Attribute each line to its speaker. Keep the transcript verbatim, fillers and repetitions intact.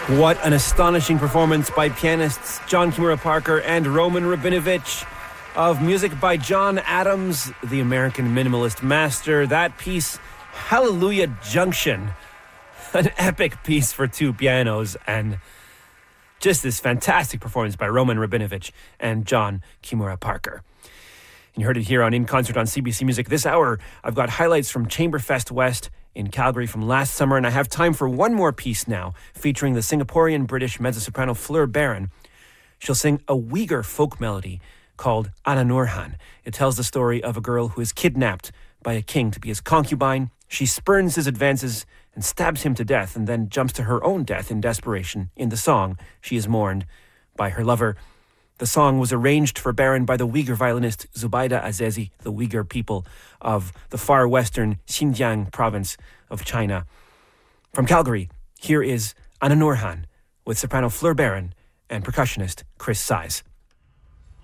Speaker 1: What an astonishing performance by pianists John Kimura Parker and Roman Rabinovich of music by John Adams, the American minimalist master. That piece, Hallelujah Junction, an epic piece for two pianos, and just this fantastic performance by Roman Rabinovich and John Kimura Parker. And you heard it here on In Concert on C B C Music. This hour, I've got highlights from Chamberfest West in Calgary from last summer, and I have time for one more piece now, featuring the Singaporean-British mezzo-soprano Fleur Barron. She'll sing a Uyghur folk melody called Ana Nurhan. It tells the story of a girl who is kidnapped by a king to be his concubine. She spurns his advances and stabs him to death, and then jumps to her own death in desperation. In the song, she is mourned by her lover. The song was arranged for Barron by the Uyghur violinist Zubaida Azezi, the Uyghur people of the far western Xinjiang province of China. From Calgary, here is Ana Nurhan with soprano Fleur Barron and percussionist Chris Size.